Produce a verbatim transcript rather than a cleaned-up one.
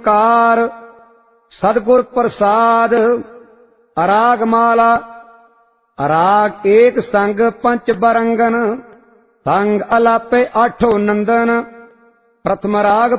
ओंकार सदगुर प्रसाद। अराग माला अराग एक संग पंच बरंगन, संग अलापे आठो नंदन। प्रथम राग